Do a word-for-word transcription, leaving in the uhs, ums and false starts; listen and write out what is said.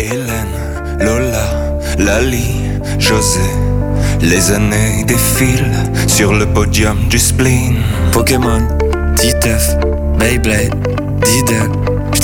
Hélène, Lola, Lali, José. Les années défilent sur le podium du spleen. Pokémon, Titeuf, Beyblade, Diddle,